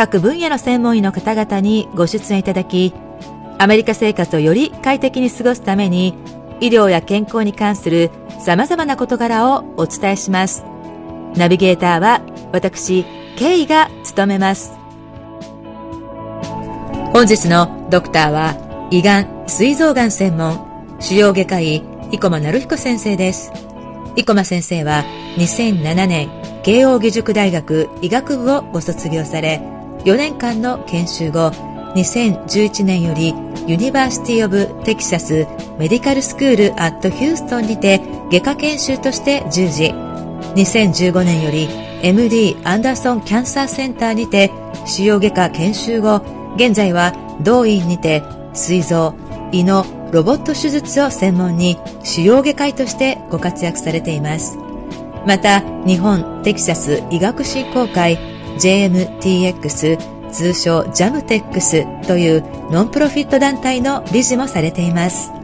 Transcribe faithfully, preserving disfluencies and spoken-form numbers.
各分野の専門医の方々にご出演いただき、アメリカ生活をより快適に過ごすために、医療や健康に関する様々な事柄をお伝えします。ナビゲーターは私、ケイが務めます。本日のドクターは、胃がん、膵臓がん専門、腫瘍外科医、生駒成彦先生です。生駒先生はにせんななねん、慶應義塾大学医学部をご卒業され、よねんかんの研修後、にせんじゅういちねんよりユニバーシティオブテキサスメディカルスクールアットヒューストンにて外科研修として従事。にせんじゅうごねんより エムディー アンダーソンキャンサーセンターにて腫瘍外科研修後、現在は同院にて膵臓、胃のロボット手術を専門に腫瘍外科医としてご活躍されています。また、日本テキサス医学振興会 ジェーエムティーエックス、通称ジャムテックスというノンプロフィット団体の理事もされています。